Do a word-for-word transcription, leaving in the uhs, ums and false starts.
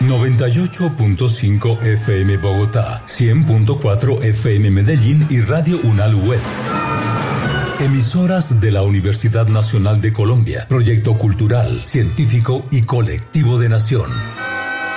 noventa y ocho punto cinco F M Bogotá, cien punto cuatro F M Medellín y Radio Unal Web. Emisoras de la Universidad Nacional de Colombia, proyecto cultural, científico y colectivo de nación.